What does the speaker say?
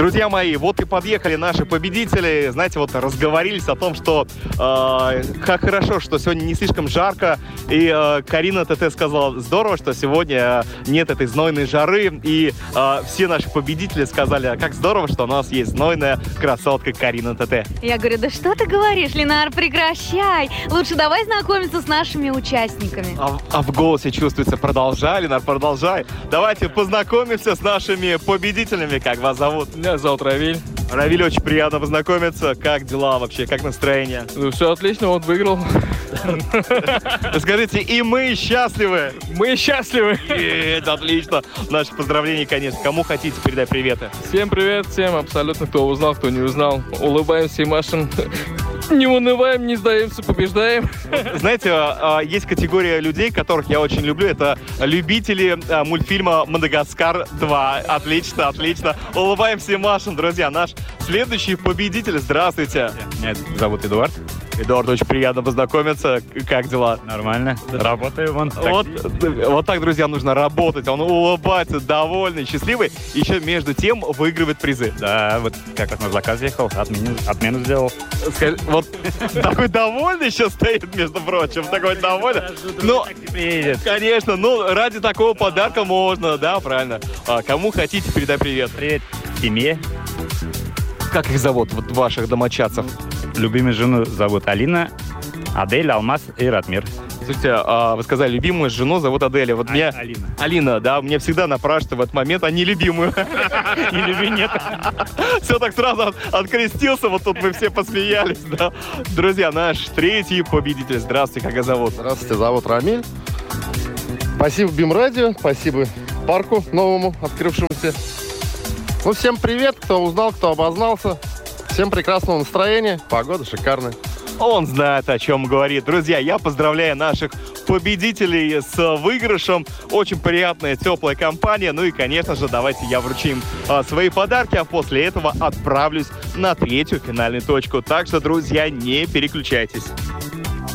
Друзья мои, вот и подъехали наши победители. Знаете, вот разговорились о том, что как хорошо, что сегодня не слишком жарко. И Карина ТТ сказала, здорово, что сегодня нет этой знойной жары. И все наши победители сказали, как здорово, что у нас есть знойная красотка Карина ТТ. Я говорю, да что ты говоришь, Ленар, прекращай. Лучше давай знакомиться с нашими участниками. А в голосе чувствуется, продолжай, Ленар, продолжай. Давайте познакомимся с нашими победителями. Как вас зовут? Меня зовут Равиль. Равиль, очень приятно познакомиться. Как дела вообще? Как настроение? Ну, все отлично, вот выиграл. Скажите, и мы счастливы? Мы счастливы. Это отлично. Наши поздравления, конечно. Кому хотите, передай приветы. Всем привет, всем абсолютно, кто узнал, кто не узнал. Улыбаемся и машем. Не унываем, не сдаемся, побеждаем. Знаете, есть категория людей, которых я очень люблю. Это любители мультфильма «Мадагаскар 2». Отлично, отлично. Улыбаемся и машем, друзья. Наш следующий победитель. Здравствуйте. Меня зовут Эдуард. Эдуард, очень приятно познакомиться. Как дела? Нормально. Работаю вон. Вот так, друзья, нужно работать. Он улыбается, довольный, счастливый. И еще между тем выигрывает призы. Да, вот как раз на заказ ехал, отмену сделал. Вот такой довольный сейчас стоит, между прочим. Такой довольный. Ну, конечно, ради такого подарка можно, да, правильно. Кому хотите, передай привет. Привет семье. Как их зовут, вот ваших домочадцев? Любимую жену зовут Алина, Адель, Алмаз и Ратмир. Слушайте, вы сказали, любимую жену зовут Аделя. Вот меня... Алина. Алина, да, меня всегда напрашивают в этот момент, а не любимую. Не люби, нет. Все так сразу открестился, вот тут мы все посмеялись, да. Друзья, наш третий победитель. Здравствуйте, как вас зовут? Здравствуйте, зовут Рамиль. Спасибо БИМ-радио, спасибо парку новому, открывшемуся. Ну, всем привет, кто узнал, кто обознался. Всем прекрасного настроения, погода шикарная. Он знает, о чем говорит. Друзья, я поздравляю наших победителей с выигрышем. Очень приятная, теплая компания. Ну и, конечно же, давайте я вручу им свои подарки, а после этого отправлюсь на третью финальную точку. Так что, друзья, не переключайтесь.